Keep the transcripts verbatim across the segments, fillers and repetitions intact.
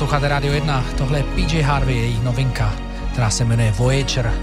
Posloucháte Rádio jedna, tohle je P J Harvey, její novinka, která se jmenuje Voyager.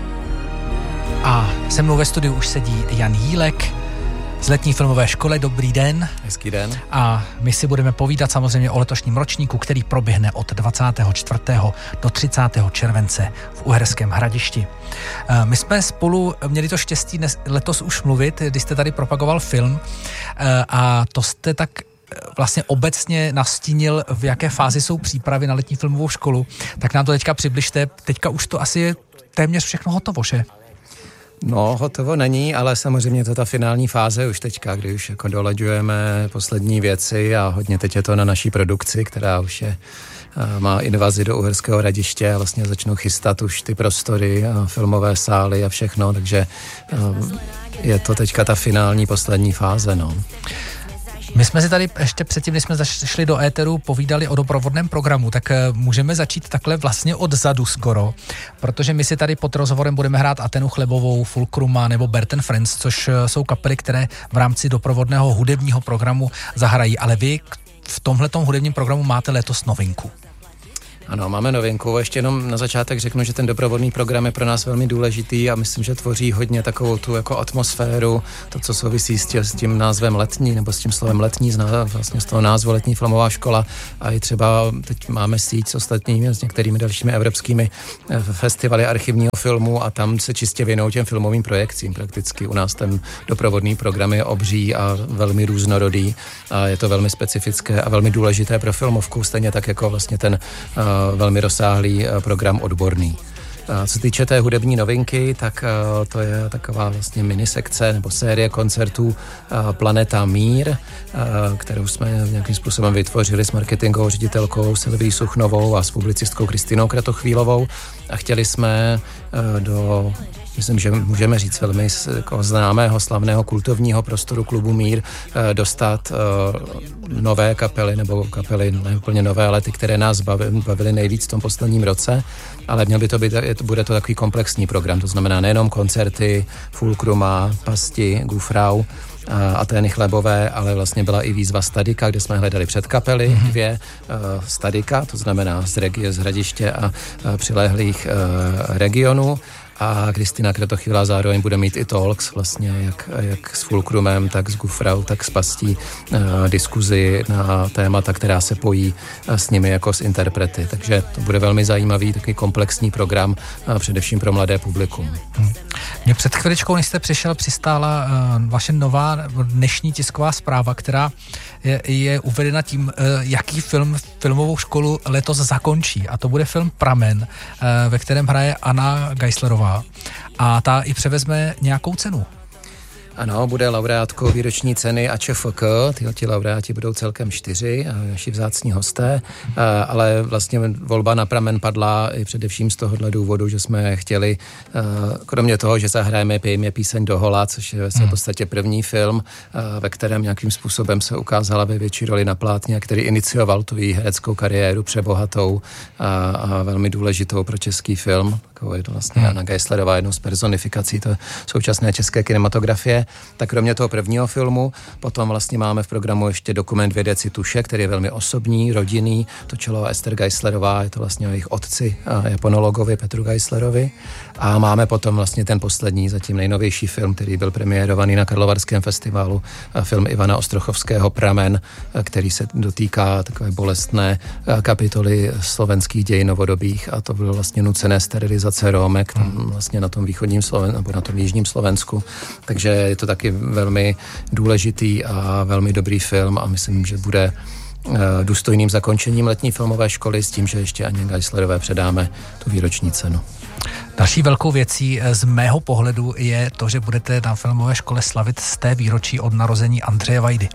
A se mnou ve studiu už sedí Jan Jílek z letní filmové školy. Dobrý den. Hezký den. A my si budeme povídat samozřejmě o letošním ročníku, který proběhne od dvacátého čtvrtého do třicátého července v Uherském Hradišti. My jsme spolu měli to štěstí dnes, letos už mluvit, když jste tady propagoval film, a to jste tak vlastně obecně nastínil, v jaké fázi jsou přípravy na letní filmovou školu. Tak nám to teďka přibližte. Teďka už to asi je téměř všechno hotovo, že? No, hotovo není, ale samozřejmě to ta finální fáze už teďka, kdy už jako dolaďujeme poslední věci a hodně teď je to na naší produkci, která už je, má invazi do Uherského Hradiště a vlastně začnou chystat už ty prostory, filmové sály a všechno, takže je to teďka ta finální poslední fáze, no. My jsme si tady ještě předtím, když jsme zašli do éteru, povídali o doprovodném programu, tak můžeme začít takhle vlastně odzadu skoro, protože my si tady pod rozhovorem budeme hrát Atenu Chlebovou, Fulkruma nebo Bert and Friends, což jsou kapely, které v rámci doprovodného hudebního programu zahrají, ale vy v tomhletom hudebním programu máte letos novinku. Ano, máme novinku. Ještě jenom na začátek řeknu, že ten doprovodný program je pro nás velmi důležitý a myslím, že tvoří hodně takovou tu jako atmosféru, to, co souvisí s tím, s tím názvem letní, nebo s tím slovem letní, vlastně z toho názvu letní filmová škola. A i třeba teď máme síť s ostatními, s některými dalšími evropskými festivaly archivního filmu a tam se čistě věnují těm filmovým projekcím. Prakticky u nás ten doprovodný program je obří a velmi různorodý a je to velmi specifické a velmi důležité pro filmovku, stejně tak jako vlastně ten velmi rozsáhlý program odborný. Co se týče té hudební novinky, tak to je taková vlastně minisekce nebo série koncertů Planeta Mír, kterou jsme nějakým způsobem vytvořili s marketingovou ředitelkou Silví Suchnovou a s publicistkou Kristinou Kratochvílovou a chtěli jsme do, myslím, že můžeme říct velmi jako známého, slavného kultovního prostoru klubu Mír dostat nové kapely nebo kapely ne úplně nové, ale ty, které nás bavily nejvíc v tom posledním roce, ale měl by to být, bude to takový komplexní program, to znamená nejenom koncerty Fulkruma, Pasti, Gufrau, Ateny Chlebové, ale vlastně byla i výzva Stadika, kde jsme hledali předkapely, mm-hmm. dvě uh, Stadika, to znamená z regie, z Hradiště a uh, přilehlých uh, regionů. A Kristina Kratochvílová zároveň bude mít i talks vlastně, jak, jak s Fulkrumem, tak s Gufrau, tak s Pastí uh, diskuzi na témata, která se pojí uh, s nimi jako s interprety. Takže to bude velmi zajímavý, takový komplexní program, uh, především pro mladé publikum. Hmm. Mě před chviličkou, než jste přišel, přistála uh, vaše nová dnešní tisková zpráva, která je, je uvedena tím, uh, jaký film filmovou školu letos zakončí. A to bude film Pramen, uh, ve kterém hraje Anna Geislerová. A ta i převezme nějakou cenu. Ano, bude laureátkou výroční ceny A Č F K, tyhle ti laureáti budou celkem čtyři, naši vzácní hosté, ale vlastně volba na Pramen padla i především z tohohle důvodu, že jsme chtěli, kromě toho, že zahrajeme Pějmě píseň do hola, což je v podstatě první film, ve kterém nějakým způsobem se ukázala ve větší roli na plátně, který inicioval tu její hereckou kariéru přebohatou a, a velmi důležitou pro český film. Takovou je to vlastně Anna Geislerová, jednou z personifikací to současné české kinematografie. Tak kromě toho prvního filmu, potom vlastně máme v programu ještě dokument Vědeci tuše, který je velmi osobní, rodinný, točila Ester Geislerová, je to vlastně o jejich otci a japonologovi Petru Geislerovi. A máme potom vlastně ten poslední, zatím nejnovější film, který byl premiérovaný na Karlovarském festivalu, film Ivana Ostrochovského Pramen, který se dotýká takové bolestné kapitoly slovenských dějin novodobých a to bylo vlastně nucené sterilizace Rómek tam vlastně na tom východním Slovensku nebo na tom jižním Slovensku. Takže je to taky velmi důležitý a velmi dobrý film a myslím, že bude důstojným zakončením letní filmové školy s tím, že ještě Aně Geislerové předáme tu výroční cenu. Další velkou věcí z mého pohledu je to, že budete na filmové škole slavit z té výročí od narození Andřeje Vajdy.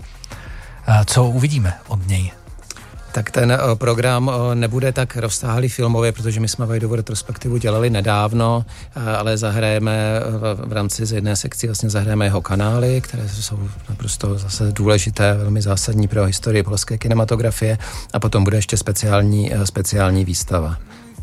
Co uvidíme od něj? Tak ten program nebude tak rozsáhlý filmově, protože my jsme Vajdovu retrospektivu dělali nedávno, ale zahrajeme v rámci z jedné sekci, vlastně zahrajeme jeho kanály, které jsou naprosto zase důležité, velmi zásadní pro historii polské kinematografie a potom bude ještě speciální, speciální výstava.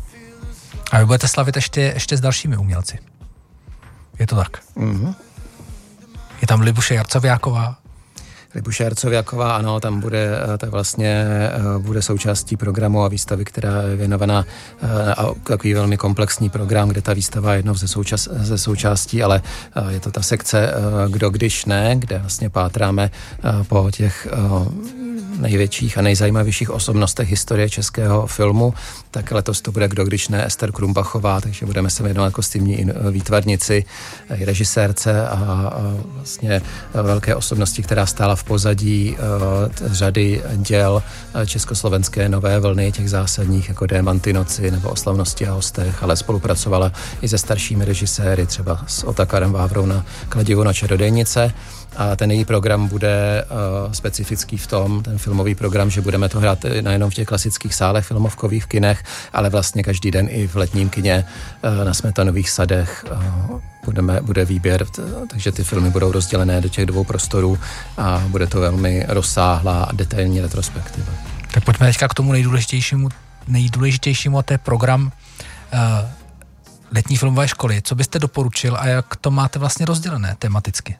A vy budete slavit ještě, ještě s dalšími umělci. Je to tak? Mm-hmm. Je tam Libuše Jarcovějáková? Libuše Hercoviaková, ano, tam bude, tak vlastně bude součástí programu a výstavy, která je věnovaná a takový velmi komplexní program, kde ta výstava je jednou ze, součas, ze součástí, ale je to ta sekce Kdo když ne, kde vlastně pátráme po těch největších a nejzajímavějších osobnostech historie českého filmu, tak letos to bude Kdo když ne Ester Krumbachová, takže budeme se věnovat kostýmní výtvarnici, režisérce a, a vlastně velké osobnosti, která stála v pozadí uh, řady děl československé nové vlny, těch zásadních jako Démanty noci nebo O slavnosti a hostech, ale spolupracovala i se staršími režiséry, třeba s Otakarem Vávrou na Kladivu na Čarodejnice. A ten její program bude uh, specifický v tom, ten filmový program, že budeme to hrát nejenom v těch klasických sálech filmovkových v kinech, ale vlastně každý den i v letním kině uh, na Smetanových sadech uh, budeme, bude výběr, t- takže ty filmy budou rozdělené do těch dvou prostorů a bude to velmi rozsáhlá a detailní retrospektiva. Tak pojďme teďka k tomu nejdůležitějšímu, nejdůležitějšímu a to je program uh, letní filmové školy. Co byste doporučil a jak to máte vlastně rozdělené tematicky?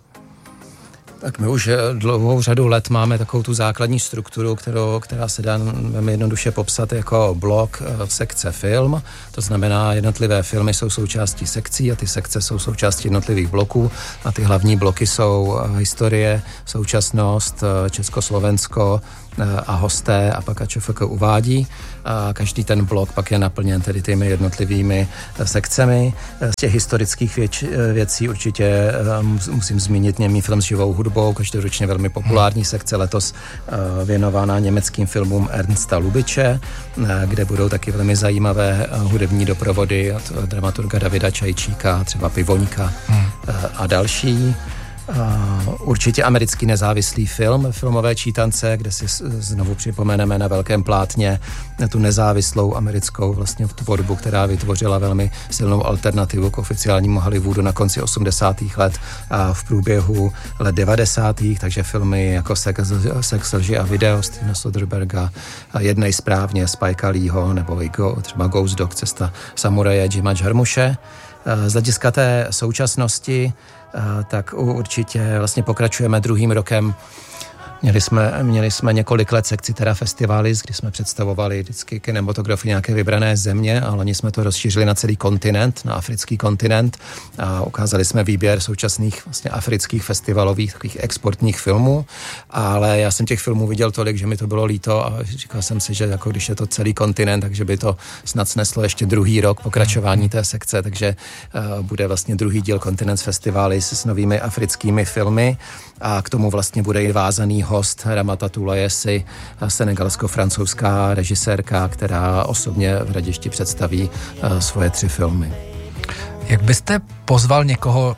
Tak my už dlouhou řadu let máme takovou tu základní strukturu, kterou, která se dá velmi jednoduše popsat jako blok sekce film. To znamená, jednotlivé filmy jsou součástí sekcí a ty sekce jsou součástí jednotlivých bloků a ty hlavní bloky jsou historie, současnost, Československo a hosté a pak A Č F K uvádí. A každý ten blok pak je naplněn tedy těmi jednotlivými sekcemi. Z těch historických věč, věcí určitě musím zmínit němý film s živou hudbou, každoročně velmi populární sekce, letos věnovaná německým filmům Ernsta Lubitše, kde budou taky velmi zajímavé hudební doprovody od dramaturga Davida Čajčíka, třeba Pivoňka hmm. a další. Uh, určitě americký nezávislý film, filmové čítance, kde si znovu připomeneme na velkém plátně tu nezávislou americkou vlastně tvorbu, která vytvořila velmi silnou alternativu k oficiálnímu Hollywoodu na konci osmdesátých let a v průběhu let devadesátých, takže filmy jako Sex, Sex lži a video Stevena Soderberga, Jednej správně Spike Leeho nebo i go, třeba Ghost Dog, Cesta samuraje Jima Jarmuše. Uh, z hlediska té současnosti Uh, tak určitě vlastně pokračujeme druhým rokem. Měli jsme, měli jsme několik let sekci teda Festivalis, kdy jsme představovali vždycky kinematografii nějaké vybrané země a loni jsme to rozšířili na celý kontinent, na africký kontinent a ukázali jsme výběr současných vlastně afrických festivalových takových exportních filmů, ale já jsem těch filmů viděl tolik, že mi to bylo líto a říkal jsem si, že jako když je to celý kontinent, takže by to snad sneslo ještě druhý rok pokračování té sekce, takže uh, bude vlastně druhý díl Continents Festivalis s novými africkými filmy a k tomu vlastně bude i vázaný host Ramata Tulajesi, senegalsko-francouzská režisérka, která osobně v Hradišti představí uh, svoje tři filmy. Jak byste pozval někoho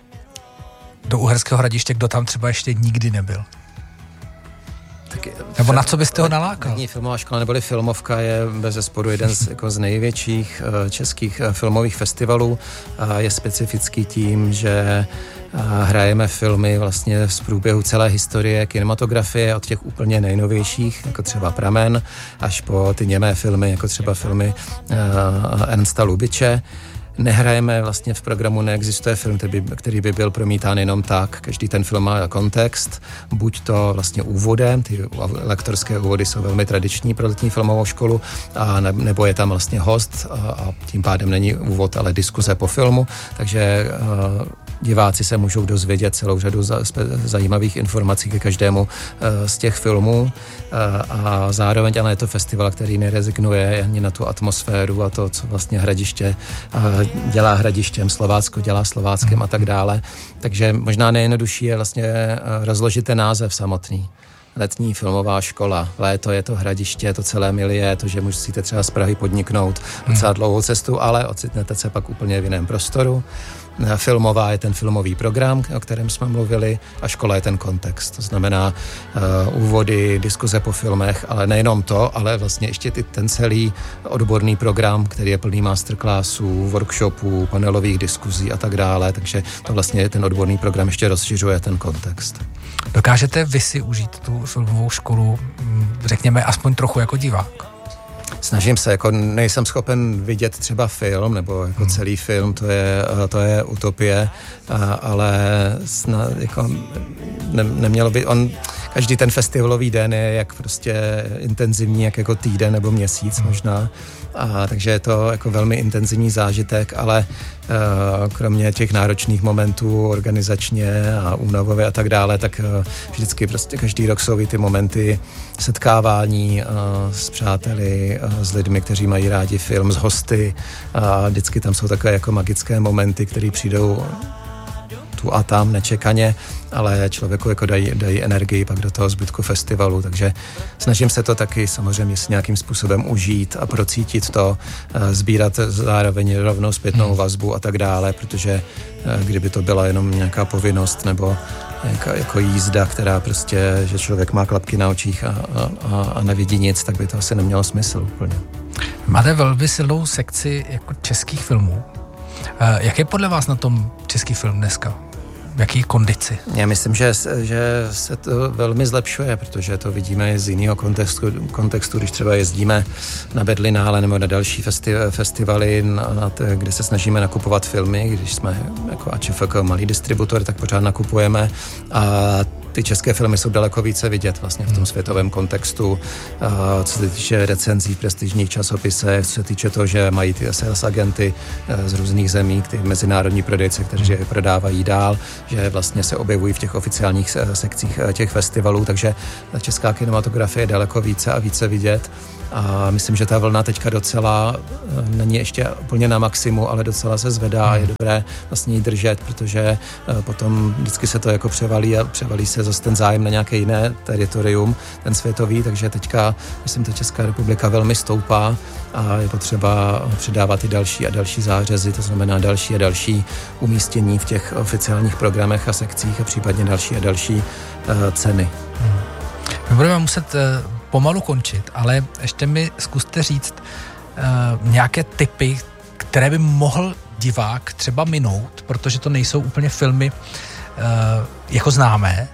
do Uherského Hradiště, kdo tam třeba ještě nikdy nebyl? Tak, Nebo na co byste ho nalákal? Letní filmová škola neboli filmovka je bezesporu jeden z, jako z největších uh, českých uh, filmových festivalů. Uh, je specifický tím, že uh, hrajeme filmy vlastně z průběhu celé historie kinematografie, od těch úplně nejnovějších, jako třeba Pramen, až po ty němé filmy, jako třeba filmy uh, Ernsta Lubitše. Nehrajeme vlastně v programu, neexistuje film, který by, který by byl promítán jenom tak. Každý ten film má kontext, buď to vlastně úvodem, ty lektorské úvody jsou velmi tradiční pro letní filmovou školu, a ne, nebo je tam vlastně host a, a tím pádem není úvod, ale diskuze po filmu, takže uh, diváci se můžou dozvědět celou řadu za, spe, zajímavých informací ke každému uh, z těch filmů uh, a zároveň ale je to festival, který nerezignuje ani na tu atmosféru a to, co vlastně Hradiště uh, dělá Hradištěm, Slovácko dělá Slováckem a tak dále. Takže možná nejjednodušší je vlastně rozložit ten název samotný. Letní filmová škola. Léto je to Hradiště, to celé milie, to, že musíte třeba z Prahy podniknout docela dlouhou cestu, ale ocitnete se pak úplně v jiném prostoru. Filmová je ten filmový program, o kterém jsme mluvili, a škola je ten kontext. To znamená uh, úvody, diskuze po filmech, ale nejenom to, ale vlastně ještě ty, ten celý odborný program, který je plný masterclassů, workshopů, panelových diskuzí a tak dále, takže to vlastně ten odborný program ještě rozšiřuje ten kontext. Dokážete vy si užít tu filmovou školu, řekněme, aspoň trochu jako divák? Snažím se, jako nejsem schopen vidět třeba film, nebo jako hmm. celý film, to je, to je utopie, ale snad, jako ne, nemělo by, on, každý ten festivalový den je jak prostě intenzivní, jak jako týden nebo měsíc možná. A takže je to jako velmi intenzivní zážitek, ale uh, kromě těch náročných momentů organizačně a únavově a tak dále, tak uh, vždycky prostě každý rok jsou i ty momenty setkávání uh, s přáteli, uh, s lidmi, kteří mají rádi film, s hosty a vždycky tam jsou takové jako magické momenty, které přijdou tu a tam nečekaně, ale člověku jako dají, dají energii pak do toho zbytku festivalu, takže snažím se to taky samozřejmě s nějakým způsobem užít a procítit to, sbírat zároveň rovnou zpětnou vazbu a tak dále, protože kdyby to byla jenom nějaká povinnost nebo nějaká jako jízda, která prostě, že člověk má klapky na očích a, a, a nevidí nic, tak by to asi nemělo smysl úplně. Máte velmi silnou sekci jako českých filmů. Jak je podle vás na tom český film dneska? V jaký kondici? Já myslím, že, že se to velmi zlepšuje, protože to vidíme z jiného kontextu, kontextu když třeba jezdíme na Berlinále nebo na další festi, festivaly, na, na t, kde se snažíme nakupovat filmy, když jsme jako A Č F K malý distributor, tak pořád nakupujeme a ty české filmy jsou daleko více vidět vlastně v tom světovém kontextu, co se týče recenzí v prestižních časopisech, co se týče toho, že mají ty sales agenty z různých zemí, ty mezinárodní prodejce, kteří je prodávají dál, že vlastně se objevují v těch oficiálních sekcích těch festivalů, takže česká kinematografie je daleko více a více vidět. A myslím, že ta vlna teďka docela není ještě úplně na maximu, ale docela se zvedá a je dobré vlastně ji držet, protože potom vždycky se to jako převalí a převalí se zase ten zájem na nějaké jiné teritorium, ten světový, takže teďka, myslím, ta Česká republika velmi stoupá a je potřeba přidávat i další a další zářezy, to znamená další a další umístění v těch oficiálních programech a sekcích a případně další a další uh, ceny. Hmm. My budeme muset uh... pomalu končit, ale ještě mi zkuste říct uh, nějaké tipy, které by mohl divák třeba minout, protože to nejsou úplně filmy uh, jako známé,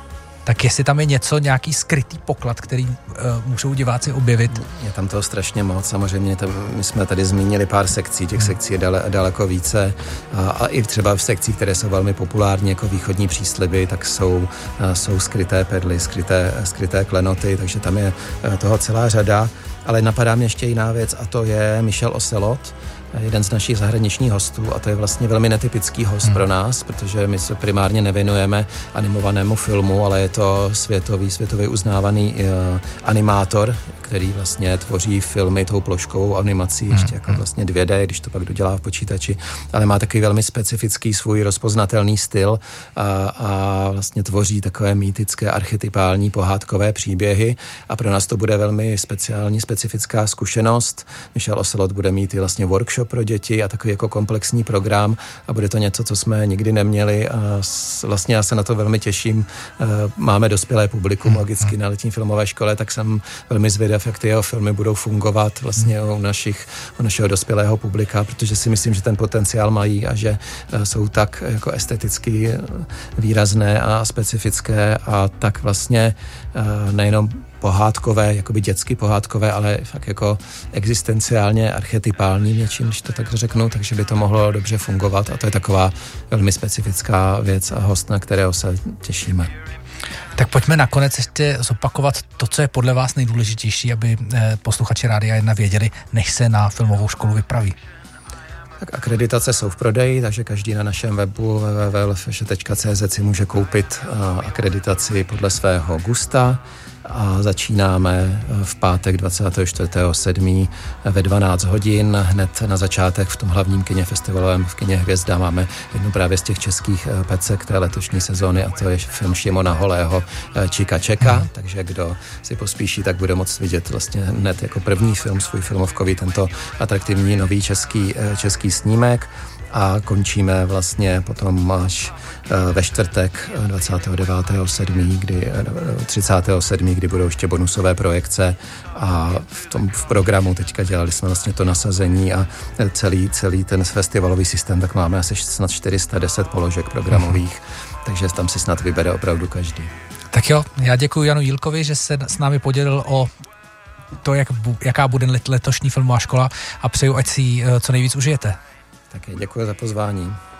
tak jestli tam je něco, nějaký skrytý poklad, který uh, můžou diváci objevit. Je tam toho strašně moc, samozřejmě tam, my jsme tady zmínili pár sekcí, těch sekcí je dale, daleko více a, a i třeba v sekcích, které jsou velmi populární, jako východní přísliby, tak jsou, uh, jsou skryté perly, skryté, skryté klenoty, takže tam je uh, toho celá řada, ale napadá mě ještě jiná věc a to je Michel Ocelot, jeden z našich zahraničních hostů a to je vlastně velmi netypický host hmm. pro nás, protože my se primárně nevěnujeme animovanému filmu, ale je to světový, světový uznávaný uh, animátor, který vlastně tvoří filmy tou ploškovou animací, hmm. ještě jako vlastně dvě dé, když to pak dodělá v počítači, ale má takový velmi specifický svůj rozpoznatelný styl a, a vlastně tvoří takové mýtické, archetypální, pohádkové příběhy a pro nás to bude velmi speciální, specifická zkušenost. Michel Ocelot bude mít i vlastně workshop pro děti a takový jako komplexní program a bude to něco, co jsme nikdy neměli a vlastně já se na to velmi těším. Máme dospělé publikum logicky na letní filmové škole, tak jsem velmi zvědav, jak ty jeho filmy budou fungovat vlastně u, našich, u našeho dospělého publika, protože si myslím, že ten potenciál mají a že jsou tak jako esteticky výrazné a specifické a tak vlastně nejenom pohádkové, jakoby dětsky pohádkové, ale fakt jako existenciálně archetypální něčím, když to tak řeknu, takže by to mohlo dobře fungovat a to je taková velmi specifická věc a host, na kterého se těšíme. Tak pojďme nakonec ještě zopakovat to, co je podle vás nejdůležitější, aby posluchači Rádia jedna věděli, než se na filmovou školu vypraví. Tak akreditace jsou v prodeji, takže každý na našem webu w w w tečka l f š tečka c z si může koupit akreditaci podle svého gusta a začínáme v pátek dvacátého čtvrtého sedmého ve dvanáct hodin. Hned na začátek v tom hlavním kině festivalovém v kině Hvězda máme jednu právě z těch českých pecek té letošní sezóny a to je film Šimona Holého Čika Čeka, hmm. takže kdo si pospíší, tak bude moct vidět vlastně hned jako první film, svůj filmovkový tento atraktivní nový český, český snímek. A končíme vlastně potom až ve čtvrtek dvacátého devátého sedmého kdy, třicátého sedmého kdy budou ještě bonusové projekce a v tom v programu teďka dělali jsme vlastně to nasazení a celý, celý ten festivalový systém, tak máme asi snad čtyři sta deset položek programových, takže tam si snad vybere opravdu každý. Tak jo, já děkuji Janu Jílkovi, že se s námi podělil o to, jak, jaká bude letošní filmová škola a přeju, ať si ji co nejvíc užijete. Také děkuji za pozvání.